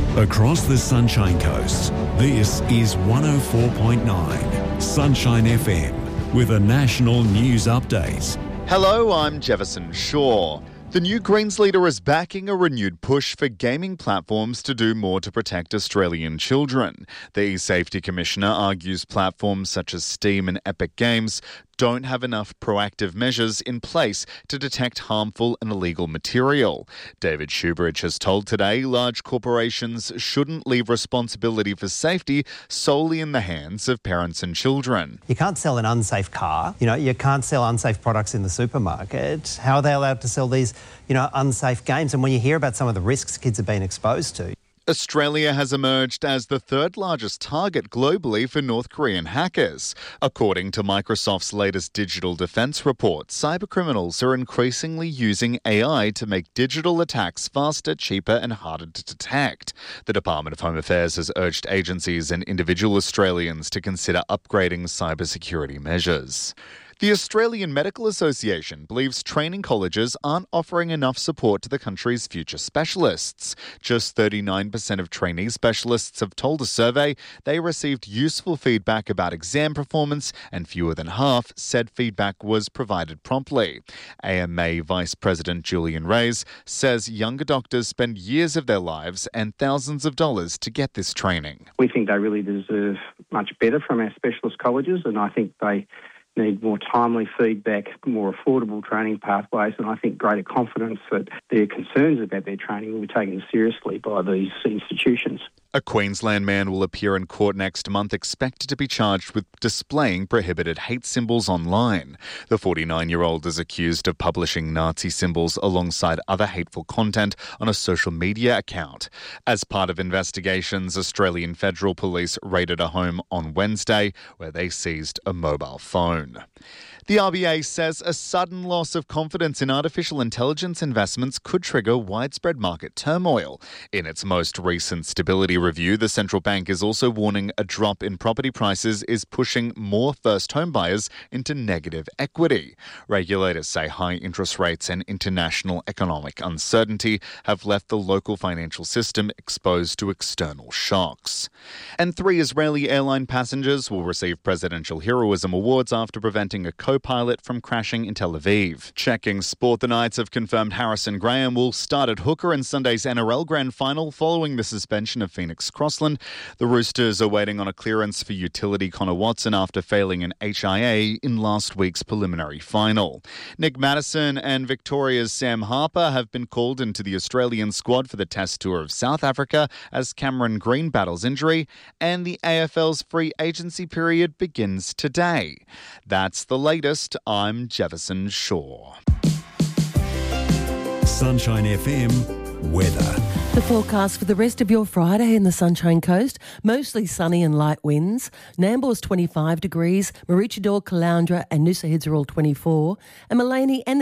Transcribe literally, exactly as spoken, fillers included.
Across the Sunshine Coast, this is one oh four point nine Sunshine F M with a national news update. Hello, I'm Jefferson Shaw. The new Greens leader is backing a renewed push for gaming platforms to do more to protect Australian children. The e-Safety Commissioner argues platforms such as Steam and Epic Games don't have enough proactive measures in place to detect harmful and illegal material. David Shoebridge has told Today large corporations shouldn't leave responsibility for safety solely in the hands of parents and children. You can't sell an unsafe car. You know, you can't sell unsafe products in the supermarket. How are they allowed to sell these, you know, unsafe games? And when you hear about some of the risks kids have been exposed to. Australia has emerged as the third largest target globally for North Korean hackers. According to Microsoft's latest digital defense report, cybercriminals are increasingly using A I to make digital attacks faster, cheaper and harder to detect. The Department of Home Affairs has urged agencies and individual Australians to consider upgrading cybersecurity measures. The Australian Medical Association believes training colleges aren't offering enough support to the country's future specialists. Just thirty-nine percent of trainee specialists have told a survey they received useful feedback about exam performance, and fewer than half said feedback was provided promptly. A M A Vice President Julian Reyes says younger doctors spend years of their lives and thousands of dollars to get this training. We think they really deserve much better from our specialist colleges, and I think they need more timely feedback, more affordable training pathways, and I think greater confidence that their concerns about their training will be taken seriously by these institutions. A Queensland man will appear in court next month, expected to be charged with displaying prohibited hate symbols online. The forty-nine-year-old is accused of publishing Nazi symbols alongside other hateful content on a social media account. As part of investigations, Australian Federal Police raided a home on Wednesday where they seized a mobile phone. The R B A says a sudden loss of confidence in artificial intelligence investments could trigger widespread market turmoil. In its most recent stability review, the central bank is also warning a drop in property prices is pushing more first home buyers into negative equity. Regulators say high interest rates and international economic uncertainty have left the local financial system exposed to external shocks. And three Israeli airline passengers will receive Presidential Heroism Awards after preventing a co-pilot from crashing in Tel Aviv. Checking sport, the Knights have confirmed Harrison Graham will start at hooker in Sunday's N R L Grand Final following the suspension of Phoenix Crossland. The Roosters are waiting on a clearance for utility Connor Watson after failing an H I A in last week's preliminary final. Nick Maddison and Victoria's Sam Harper have been called into the Australian squad for the Test Tour of South Africa as Cameron Green battles injury, and the A F L's free agency period begins today. That's the latest. I'm Jefferson Shaw. Sunshine F M weather. The forecast for the rest of your Friday in the Sunshine Coast, mostly sunny and light winds. Nambour's twenty-five degrees, Maroochydore, Caloundra and Noosa Heads are all twenty-four, and Maleny and